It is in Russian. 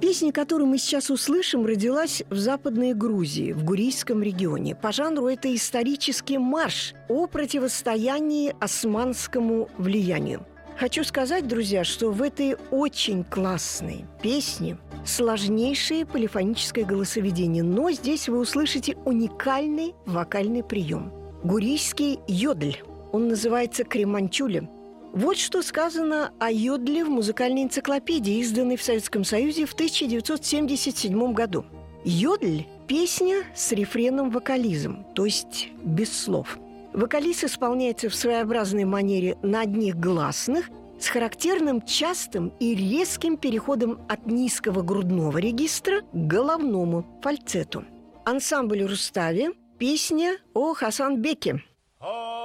Песня, которую мы сейчас услышим, родилась в Западной Грузии, в Гурийском регионе. По жанру это исторический марш о противостоянии османскому влиянию. Хочу сказать, друзья, что в этой очень классной песне сложнейшее полифоническое голосоведение, но здесь вы услышите уникальный вокальный прием. Гурийский йодль. Он называется креманчули. Вот что сказано о йодле в музыкальной энциклопедии, изданной в Советском Союзе в 1977 году. Йодль – песня с рефреном-вокализм, то есть без слов. Вокализ исполняется в своеобразной манере на одних гласных с характерным частым и резким переходом от низкого грудного регистра к головному фальцету. Ансамбль «Рустави», песня о Хасанбеке.